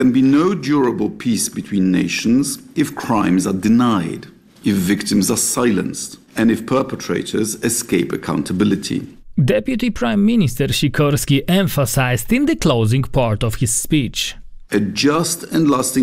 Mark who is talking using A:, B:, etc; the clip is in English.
A: There can be no durable peace between nations if crimes are denied, if victims are silenced, and if perpetrators escape accountability.
B: Deputy Prime Minister Sikorski emphasized in the closing part of his speech.
A: A just and lasting